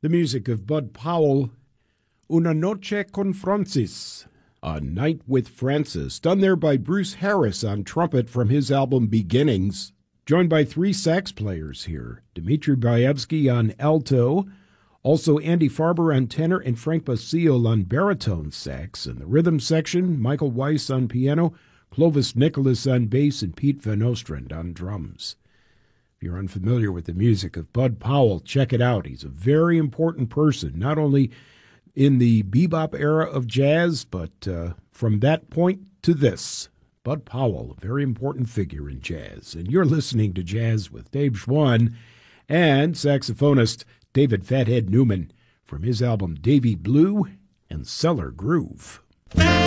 The music of Bud Powell, Una Noche con Francis, A Night with Francis, done there by Bruce Harris on trumpet from his album Beginnings. Joined by three sax players here, Dmitri Baevsky on alto, also Andy Farber on tenor and Frank Basile on baritone sax. In the rhythm section, Michael Weiss on piano, Clovis Nicholas on bass, and Pete Van Ostrand on drums. If you're unfamiliar with the music of Bud Powell, check it out. He's a very important person, not only in the bebop era of jazz, but from that point to this. Bud Powell, a very important figure in jazz. And you're listening to Jazz with Dave Schwann and saxophonist David Fathead Newman from his album Davy Blue and Cellar Groove.